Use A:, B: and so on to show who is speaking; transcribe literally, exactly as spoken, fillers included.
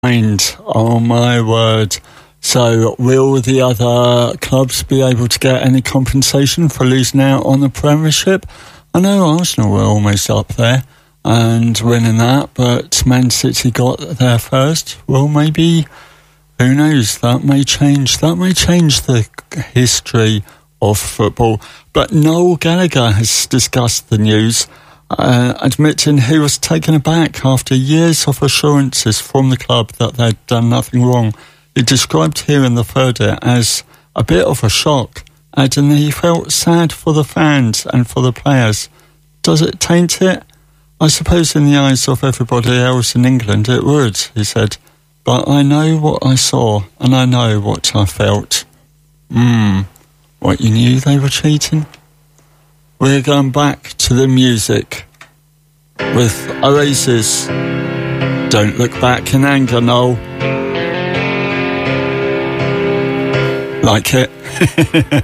A: And, oh my word. So, will the other clubs be able to get any compensation for losing out on the Premiership? I know Arsenal were almost up there and winning that, but Man City got there first. Well, maybe, who knows, that may change. That may change the history of football. But Noel Gallagher has discussed the news, Uh, admitting he was taken aback after years of assurances from the club that they'd done nothing wrong. He described hearing the verdict as a bit of a shock, adding that he felt sad for the fans and for the players. Does it taint it? I suppose in the eyes of everybody else in England it would, he said. But I know what I saw, and I know what I felt. Hmm, what, you knew they were cheating? We're going back to the music with Oasis. Don't look back in anger, Noel. Like it?